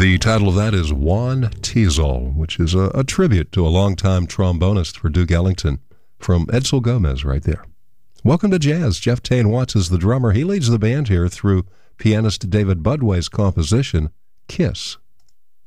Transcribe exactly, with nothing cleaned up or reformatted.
The title of that is Juan Teasel, which is a, a tribute to a longtime trombonist for Duke Ellington from Edsel Gomez right there. Welcome to Jazz. Jeff Tane Watts is the drummer. He leads the band here through pianist David Budway's composition, Kiss.